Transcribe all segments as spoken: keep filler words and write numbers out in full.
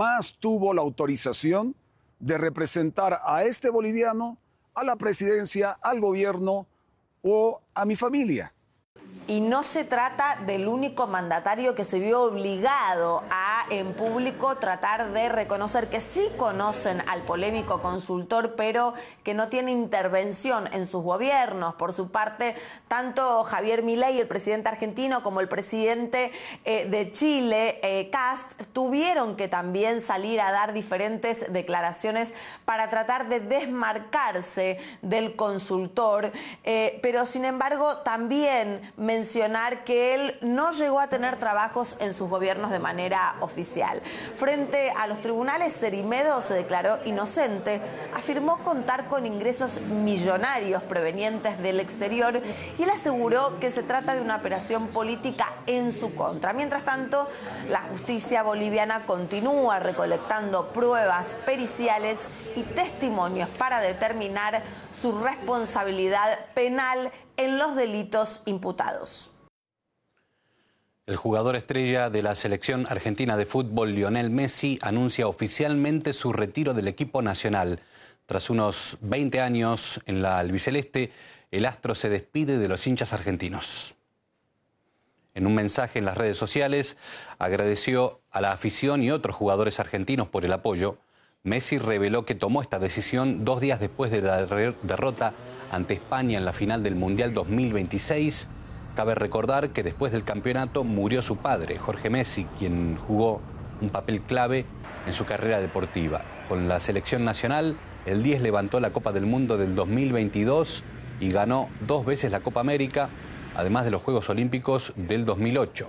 jamás tuvo la autorización de representar a este boliviano, a la presidencia, al gobierno o a mi familia. Y no se trata del único mandatario que se vio obligado a, en público, tratar de reconocer que sí conocen al polémico consultor, pero que no tiene intervención en sus gobiernos. Por su parte, tanto Javier Milei, el presidente argentino, como el presidente eh, de Chile, eh, Kast, tuvieron que también salir a dar diferentes declaraciones para tratar de desmarcarse del consultor, eh, pero sin embargo también mencionar que él no llegó a tener trabajos en sus gobiernos de manera oficial. Frente a los tribunales, Cerimedo se declaró inocente, afirmó contar con ingresos millonarios provenientes del exterior y él aseguró que se trata de una operación política en su contra. Mientras tanto, la justicia boliviana continúa recolectando pruebas periciales y testimonios para determinar su responsabilidad penal en los delitos imputados. El jugador estrella de la selección argentina de fútbol, Lionel Messi, anuncia oficialmente su retiro del equipo nacional. Tras unos veinte años en la albiceleste, el astro se despide de los hinchas argentinos. En un mensaje en las redes sociales, agradeció a la afición y otros jugadores argentinos por el apoyo. Messi reveló que tomó esta decisión dos días después de la derrota ante España en la final del Mundial dos mil veintiséis. Cabe recordar que después del campeonato murió su padre, Jorge Messi, quien jugó un papel clave en su carrera deportiva. Con la selección nacional, el diez levantó la Copa del Mundo del dos mil veintidós y ganó dos veces la Copa América, además de los Juegos Olímpicos del dos mil ocho.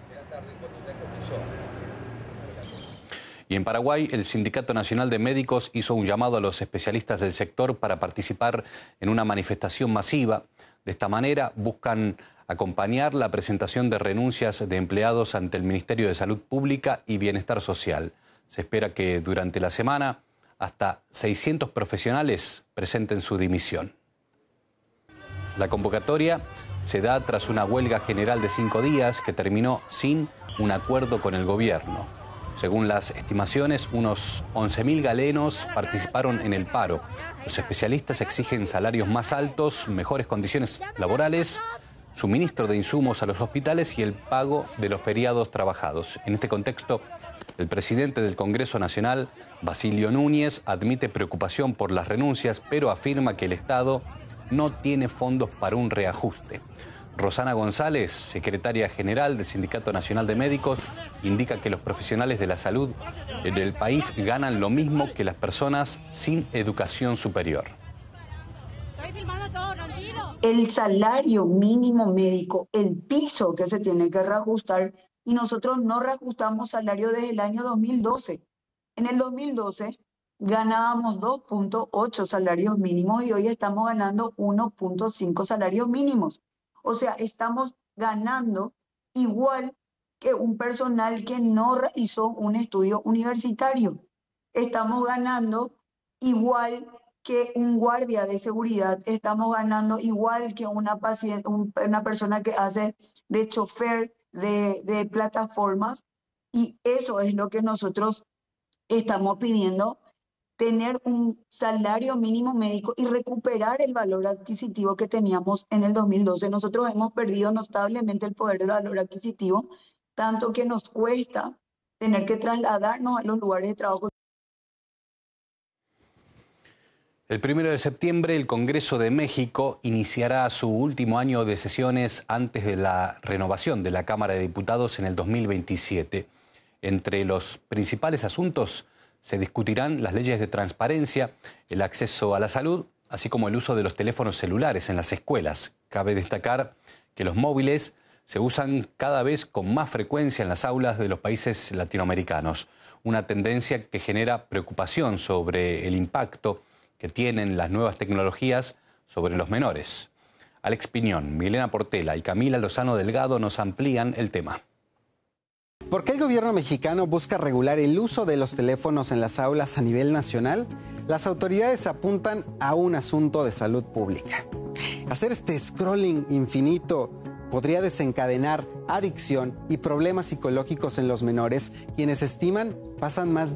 Y en Paraguay, el Sindicato Nacional de Médicos hizo un llamado a los especialistas del sector para participar en una manifestación masiva. De esta manera, buscan acompañar la presentación de renuncias de empleados ante el Ministerio de Salud Pública y Bienestar Social. Se espera que durante la semana hasta seiscientos profesionales presenten su dimisión. La convocatoria se da tras una huelga general de cinco días que terminó sin un acuerdo con el gobierno. Según las estimaciones, unos once mil galenos participaron en el paro. Los especialistas exigen salarios más altos, mejores condiciones laborales, suministro de insumos a los hospitales y el pago de los feriados trabajados. En este contexto, el presidente del Congreso Nacional, Basilio Núñez, admite preocupación por las renuncias, pero afirma que el Estado no tiene fondos para un reajuste. Rosana González, secretaria general del Sindicato Nacional de Médicos, indica que los profesionales de la salud del país ganan lo mismo que las personas sin educación superior. El salario mínimo médico, el piso que se tiene que reajustar, y nosotros no reajustamos salario desde el año dos mil doce. En el dos mil doce ganábamos dos punto ocho salarios mínimos y hoy estamos ganando uno punto cinco salarios mínimos. O sea, estamos ganando igual que un personal que no realizó un estudio universitario. Estamos ganando igual que un guardia de seguridad. Estamos ganando igual que una, paciente, un, una persona que hace de chofer de, de plataformas. Y eso es lo que nosotros estamos pidiendo. Tener un salario mínimo médico y recuperar el valor adquisitivo que teníamos en el dos mil doce. Nosotros hemos perdido notablemente el poder del valor adquisitivo, tanto que nos cuesta tener que trasladarnos a los lugares de trabajo. El primero de septiembre, el Congreso de México iniciará su último año de sesiones antes de la renovación de la Cámara de Diputados en el dos mil veintisiete. Entre los principales asuntos se discutirán las leyes de transparencia, el acceso a la salud, así como el uso de los teléfonos celulares en las escuelas. Cabe destacar que los móviles se usan cada vez con más frecuencia en las aulas de los países latinoamericanos, una tendencia que genera preocupación sobre el impacto que tienen las nuevas tecnologías sobre los menores. Alex Piñón, Milena Portela y Camila Lozano Delgado nos amplían el tema. ¿Por qué el gobierno mexicano busca regular el uso de los teléfonos en las aulas a nivel nacional? Las autoridades apuntan a un asunto de salud pública. Hacer este scrolling infinito podría desencadenar adicción y problemas psicológicos en los menores, quienes estiman pasan más de